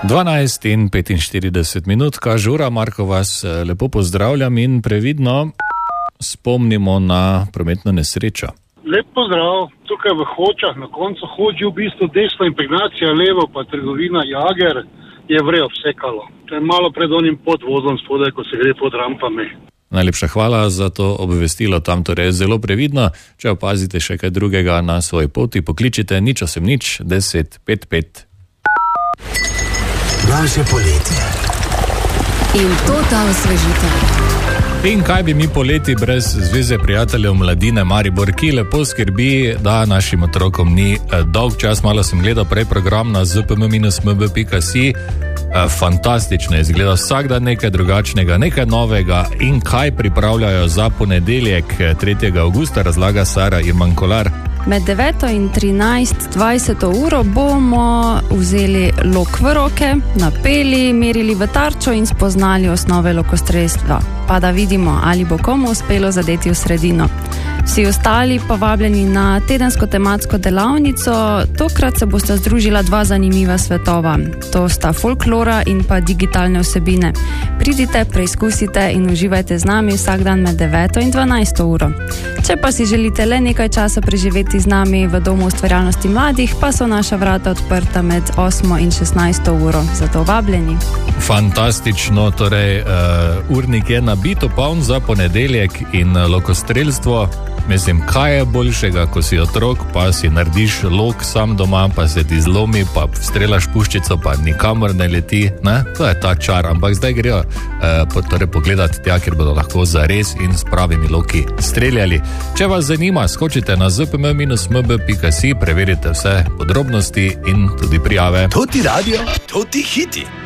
12:45 kaže ura, Marko vas lepo pozdravljam in previdno spomnimo na prometno nesrečo. Lep pozdrav, tukaj v Hočah, na koncu Hoči v bistvu desno impregnacija, levo pa trgovina Jager je vrejo vsekalo. To je malo pred onim podvozom spodaj, ko se gre pod rampami. Najlepša hvala za to obvestilo, tam torej zelo previdno. Če opazite še kaj drugega na svoji poti, pokličite 080 10 55. Naše poletje. In to ta osvežitev. In kaj bi mi poleti brez Zveze prijateljev mladine Maribor, ki lepo skrbi, da našim otrokom ni dolg čas. Malo sem gledal prej program na zpm-mb.si. Fantastično izgleda, vsak dan nekaj drugačnega, nekaj novega. In kaj pripravljajo za ponedeljek 3. augusta, razlaga Sara Irman-Kolar. Med 9 in 13:20 uro bomo vzeli lok v roke, napeli, merili v tarčo in spoznali osnove lokostrelstva. Pa da vidimo, ali bo komu uspelo zadeti v sredino. Vsi ostali pa vabljeni na tedensko tematsko delavnico. Tokrat se bosta združila dva zanimiva svetova. To sta folklora in pa digitalne vsebine. Pridite, preizkusite in uživajte z nami vsak dan med 9 in 12 uro. Če pa si želite le nekaj časa preživeti z nami v Domu ustvarjalnosti mladih, pa so naša vrata odprta med 8 in 16 uro. Zato vabljeni. Fantastično, torej urnik je nabito poln za ponedeljek in lokostrelstvo. Mislim, kaj je boljšega, ko si otrok, pa si narediš lok sam doma, pa se ti zlomi, pa strelaš puščico, pa nikamor ne leti, ne? To je ta čar, ampak zdaj grejo torej pogledati tja, kjer bodo lahko zares in s pravimi loki streljali. Če vas zanima, skočite na zpm-mb.si, preverite vse podrobnosti in tudi prijave. To ti radio, to ti hiti.